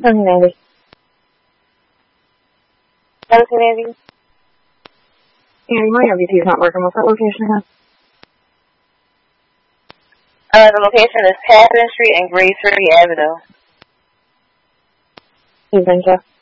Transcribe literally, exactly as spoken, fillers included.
seventeen ninety. seventeen ninety? Yeah, my R V P is not working. What's that location again? Uh, the location is Tappan Street and Grace Ferry Avenue. Evening, Jeff.